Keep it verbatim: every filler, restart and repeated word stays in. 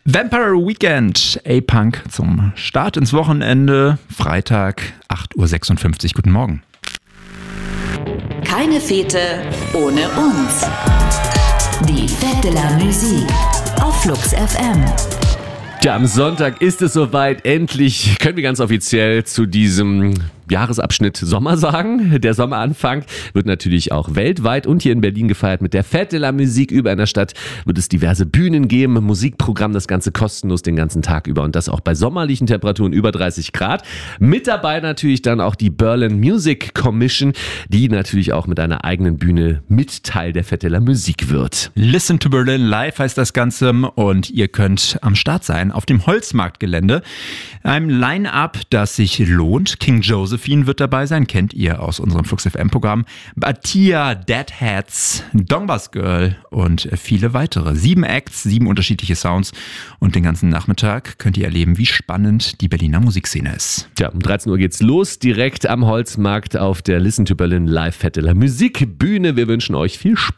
Vampire Weekend, A-Punk zum Start ins Wochenende, Freitag, acht Uhr sechsundfünfzig. Guten Morgen. Keine Fete ohne uns. Die Fête de la Musique auf Flux F M. Ja, am Sonntag ist es soweit. Endlich können wir ganz offiziell zu diesem Jahresabschnitt Sommer sagen. Der Sommeranfang wird natürlich auch weltweit und hier in Berlin gefeiert mit der Fête de la Musique. Über in der Stadt wird es diverse Bühnen geben, Musikprogramm, das Ganze kostenlos den ganzen Tag über und das auch bei sommerlichen Temperaturen über dreißig Grad. Mit dabei natürlich dann auch die Berlin Music Commission, die natürlich auch mit einer eigenen Bühne mit Teil der Fête de la Musique wird. Listen to Berlin Live heißt das Ganze und ihr könnt am Start sein auf dem Holzmarktgelände. Einem Line-Up, das sich lohnt. King Josephine wird dabei sein, kennt ihr aus unserem Flux F M-Programm. Batia, Deadheads, Dongbas Girl und viele weitere. Sieben Acts, sieben unterschiedliche Sounds und den ganzen Nachmittag könnt ihr erleben, wie spannend die Berliner Musikszene ist. Ja, um dreizehn Uhr geht's los, direkt am Holzmarkt auf der Listen to Berlin Live Fête de la Musique Bühne. Wir wünschen euch viel Spaß.